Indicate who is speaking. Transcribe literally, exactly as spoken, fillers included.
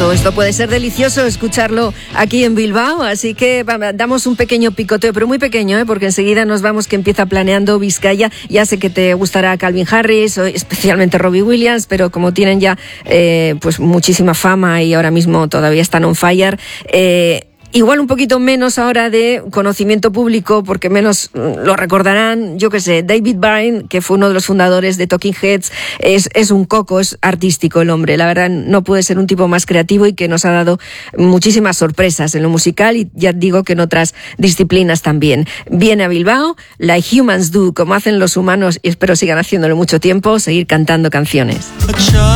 Speaker 1: todo esto puede ser delicioso escucharlo aquí en Bilbao, así que damos un pequeño picoteo, pero muy pequeño, ¿eh? Porque enseguida nos vamos, que empieza Planeando Vizcaya. Ya sé que te gustará Calvin Harris, especialmente Robbie Williams, pero como tienen ya eh, pues muchísima fama y ahora mismo todavía están on fire, eh, igual un poquito menos ahora de conocimiento público, porque menos lo recordarán, yo qué sé, David Byrne, que fue uno de los fundadores de Talking Heads, es, es un coco, es artístico el hombre, la verdad no puede ser un tipo más creativo y que nos ha dado muchísimas sorpresas en lo musical y ya digo que en otras disciplinas también. Viene a Bilbao, Like Humans Do, como hacen los humanos y espero sigan haciéndolo mucho tiempo, seguir cantando canciones.